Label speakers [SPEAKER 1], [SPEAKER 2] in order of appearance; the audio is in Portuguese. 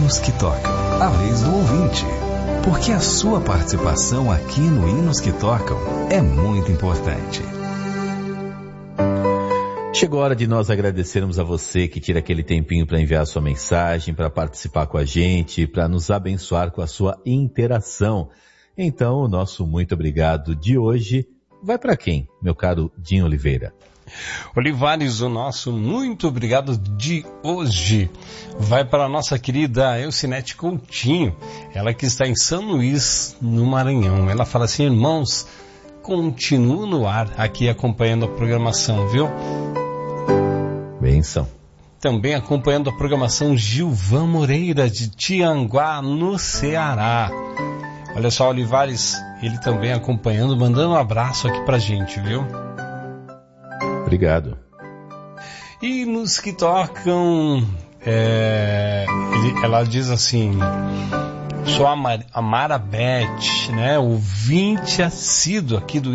[SPEAKER 1] Hinos que Tocam, a vez do ouvinte. Porque a sua participação aqui no Hinos que Tocam é muito importante.
[SPEAKER 2] Chegou a hora de nós agradecermos a você que tira aquele tempinho para enviar a sua mensagem, para participar com a gente, para nos abençoar com a sua interação. Então, o nosso muito obrigado de hoje vai para quem, meu caro Dinho Oliveira?
[SPEAKER 3] Olivares, o nosso muito obrigado de hoje vai para a nossa querida Elcinete Coutinho, ela que está em São Luís, no Maranhão. Ela fala assim: irmãos, continuo no ar aqui acompanhando a programação, viu?
[SPEAKER 2] Benção.
[SPEAKER 3] Também acompanhando a programação Gilvan Moreira de Tianguá, no Ceará. Olha só, Olivares, ele também acompanhando, mandando um abraço aqui pra gente, viu?
[SPEAKER 2] Obrigado.
[SPEAKER 3] E nos que tocam, ela diz assim: sou a Mara Beth, né? Ouvinte assíduo aqui do